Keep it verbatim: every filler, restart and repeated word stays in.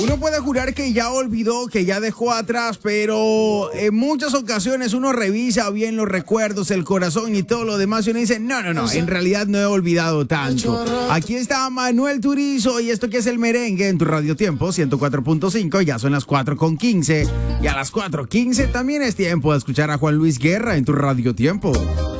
Uno puede jurar que ya olvidó, que ya dejó atrás, pero en muchas ocasiones uno revisa bien los recuerdos, el corazón y todo lo demás y uno dice, no, no, no, en realidad no he olvidado tanto. Aquí está Manuel Turizo y esto que es el merengue en tu Radio Tiempo ciento cuatro punto cinco, ya son las cuatro con quince y a las cuatro quince también es tiempo de escuchar a Juan Luis Guerra en tu Radio Tiempo.